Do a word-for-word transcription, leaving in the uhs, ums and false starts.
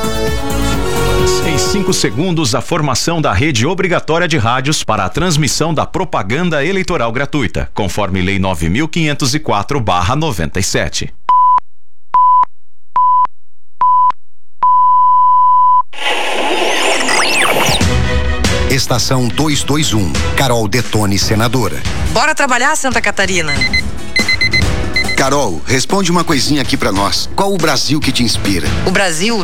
Em cinco segundos, a formação da rede obrigatória de rádios para a transmissão da propaganda eleitoral gratuita, conforme Lei nove mil quinhentos e quatro barra noventa e sete. Estação duzentos e vinte e um. Carol Detone, senadora. Bora trabalhar, Santa Catarina. Carol, responde uma coisinha aqui pra nós. Qual o Brasil que te inspira? O Brasil